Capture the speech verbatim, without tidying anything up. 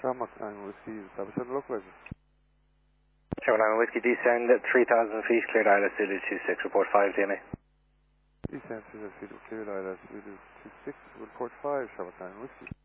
Shamrock nine Whiskey, establish on the localizer. Shamrock nine Whiskey, descend at three thousand feet, cleared I L S Zulu two six, report five D M A. Descend to the field, cleared I L S Zulu two six, report five, Shamrock nine Whiskey.